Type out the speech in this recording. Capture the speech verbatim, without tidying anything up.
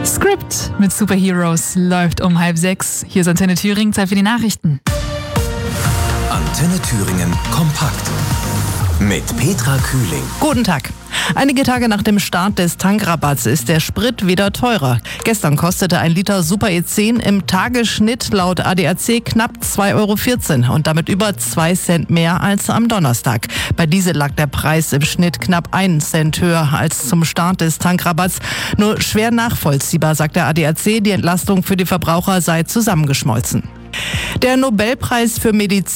Script mit Superheroes läuft um halb sechs. Hier ist Antenne Thüringen, Zeit für die Nachrichten. Antenne Thüringen kompakt mit Petra Kühling. Guten Tag. Einige Tage nach dem Start des Tankrabatts ist der Sprit wieder teurer. Gestern kostete ein Liter Super E zehn im Tagesschnitt laut A D A C knapp zwei Euro vierzehn und damit über zwei Cent mehr als am Donnerstag. Bei Diesel lag der Preis im Schnitt knapp einen Cent höher als zum Start des Tankrabatts. Nur schwer nachvollziehbar, sagt der A D A C, die Entlastung für die Verbraucher sei zusammengeschmolzen. Der Nobelpreis für Medizin